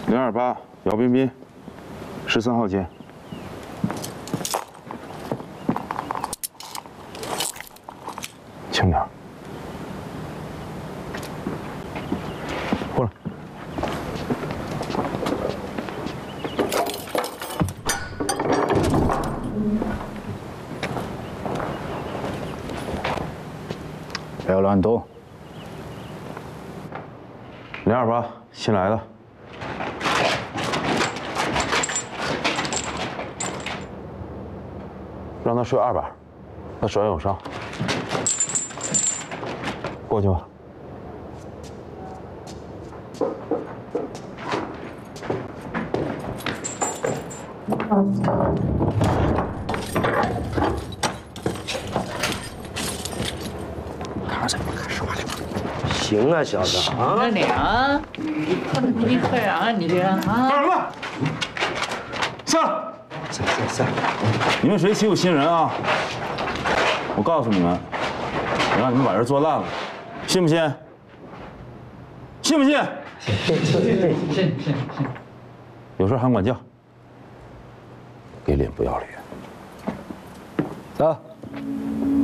028姚彬彬，13号间。轻点。过来。 不要乱动。 028新来的。 让他睡2板，他手上有伤。过去吧。 看什么看实话里边。 行啊，小子啊！ 那你啊，你快啊，你这啊！ 干什么？下来！ 在。 你们谁欺负新人啊？我告诉你们，我让你们把人做烂了，信不信？信不信？ 信。 有事喊管教。给脸不要脸。 走。